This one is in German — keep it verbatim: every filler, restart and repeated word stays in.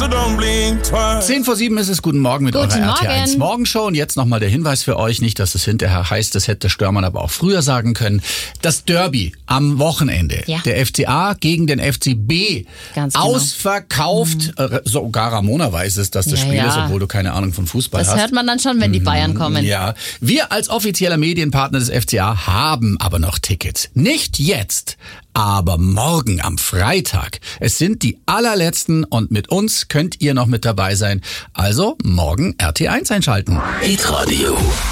so don't blink twice. Zehn vor sieben ist es. Guten Morgen mit Guten eurer R T eins Morgen. Morgenshow. Und jetzt nochmal der Hinweis für euch, nicht, dass es hinterher heißt, das hätte Störmann aber auch früher sagen können. Das Derby am Wochenende. Ja. Der F C A gegen den F C B. Ganz genau. Ausverkauft. Mhm. Sogar Ramona weiß es, dass das Ja, Spiel ja. ist, obwohl du keine Ahnung von Fußball Das hast. hört man dann schon, wenn die Bayern kommen. Ja, wir als offizieller Medienpartner des F C A haben aber noch Tickets. Nicht jetzt, aber morgen am Freitag. Es sind die allerletzten und mit uns könnt ihr noch mit dabei sein. Also morgen R T eins einschalten. Hitradio.